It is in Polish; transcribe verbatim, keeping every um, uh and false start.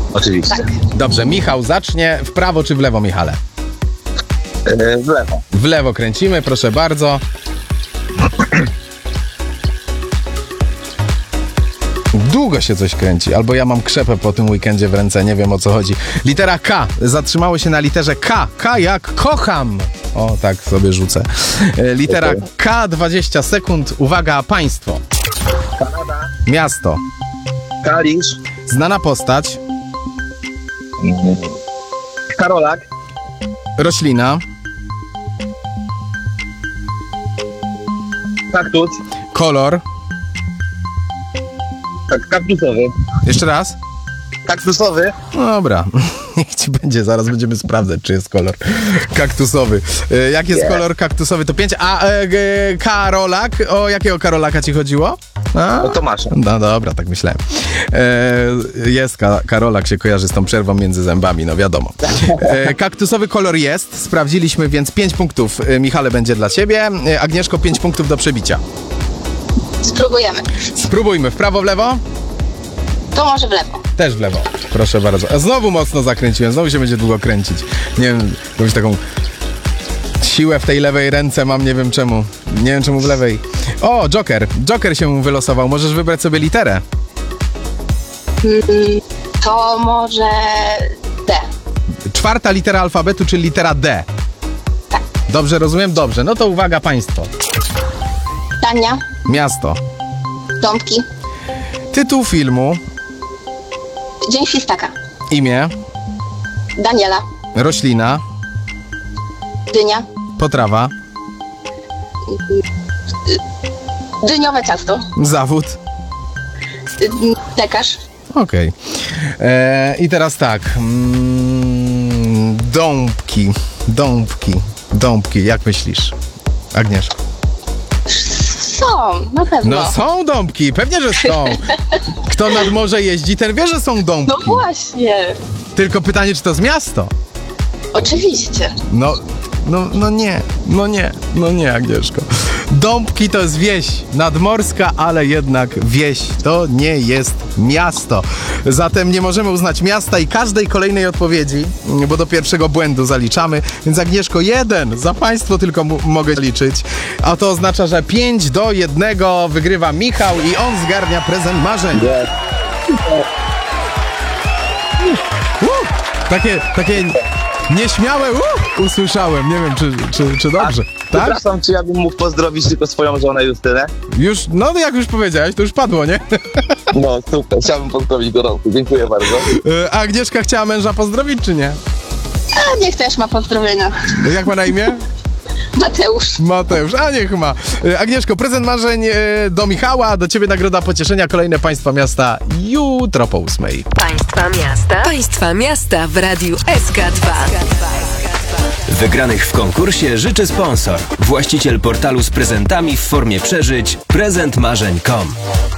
Oczywiście. Tak. Dobrze, Michał zacznie. W prawo czy w lewo, Michale? Yy, w lewo. W lewo kręcimy, proszę bardzo. Długo się coś kręci, albo ja mam krzepę po tym weekendzie w ręce, nie wiem o co chodzi. Litera K, zatrzymało się na literze K. K jak kocham. O, tak sobie rzucę. E, Litera Okay. K, dwadzieścia sekund. Uwaga, państwo. Kanada. Miasto. Kalisz. Znana postać. Karolak. Roślina. Kaktus. Kolor. Tak, kaktusowy. Jeszcze raz. Kaktusowy. No dobra, niech ci będzie, zaraz będziemy sprawdzać, czy jest kolor kaktusowy. E, jak jest Nie. kolor kaktusowy, to pięć. A e, g, Karolak, o jakiego Karolaka ci chodziło? A? O Tomasza. No dobra, tak myślałem. E, jest, ka, Karolak się kojarzy z tą przerwą między zębami, no wiadomo. E, kaktusowy kolor jest, sprawdziliśmy, więc pięć punktów, e, Michale, będzie dla ciebie. E, Agnieszko, pięć punktów do przebicia. Spróbujemy. Spróbujmy, w prawo, w lewo? To może w lewo. Też w lewo, proszę bardzo. A znowu mocno zakręciłem, znowu się będzie długo kręcić. Nie wiem, jakąś taką siłę w tej lewej ręce mam, nie wiem czemu. Nie wiem czemu w lewej. O, Joker, Joker się wylosował, możesz wybrać sobie literę. Mm, to może D. Czwarta litera alfabetu, czyli litera D. Tak. Dobrze rozumiem? Dobrze, no to uwaga państwo. Dania. Miasto. Dąbki. Tytuł filmu. Dzień Świstaka. Imię. Daniela. Roślina. Dynia. Potrawa. Dyniowe ciasto. Zawód. Lekarz. Okej. Okay. I teraz tak. Mm, dąbki. Dąbki. Dąbki. Jak myślisz, Agnieszko? Są, na pewno. No są dąbki. Pewnie, że są. Kto nad morze jeździ, ten wie, że są dąbki. No właśnie. Tylko pytanie, czy to z miasto? Oczywiście. No, no, no nie. No nie. No nie, Agnieszko. Dąbki to jest wieś nadmorska, ale jednak wieś to nie jest miasto. Zatem nie możemy uznać miasta i każdej kolejnej odpowiedzi, bo do pierwszego błędu zaliczamy. Więc Agnieszko, jeden za państwo tylko m- mogę liczyć. A to oznacza, że pięć do jednego wygrywa Michał i on zgarnia prezent marzeń. Uh, takie, takie nieśmiałe uh, usłyszałem. Nie wiem, czy, czy, czy dobrze. Tak? Przepraszam, czy ja bym mógł pozdrowić tylko swoją żonę Justynę? Już, no jak już powiedziałeś, to już padło, nie? No, super. Chciałbym pozdrowić gorąco. Dziękuję bardzo. A Agnieszka chciała męża pozdrowić, czy nie? A niech też ma pozdrowienia. Jak ma na imię? Mateusz. Mateusz, a niech ma. Agnieszko, prezent marzeń do Michała, do ciebie nagroda pocieszenia, kolejne państwa miasta jutro po ósmej. Państwa miasta. Państwa miasta w Radiu S K dwa. Wygranych w konkursie życzy sponsor. Właściciel portalu z prezentami w formie przeżyć prezent marzeń kropka com.